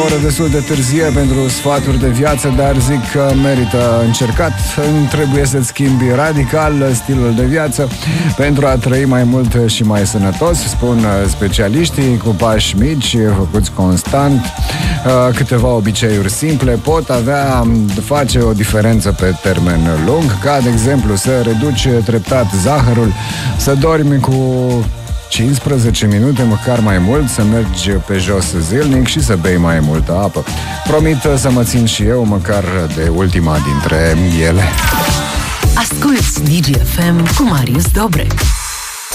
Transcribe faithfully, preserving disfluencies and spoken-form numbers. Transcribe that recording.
oră destul de târzie pentru sfaturi de viață, dar zic că merită încercat. Trebuie să-ți schimbi radical stilul de viață pentru a trăi mai mult și mai sănătos, spun specialiștii. Cu pași mici, făcuți constant, câteva obiceiuri simple pot avea, face o diferență pe termen lung, ca de exemplu să reduci treptat zahărul, să dormi cu cincisprezece minute, măcar mai mult, să mergi pe jos zilnic și să bei mai multă apă. Promit să mă țin și eu măcar de ultima dintre ele. Asculți Digi F M cu Marius Dobrec.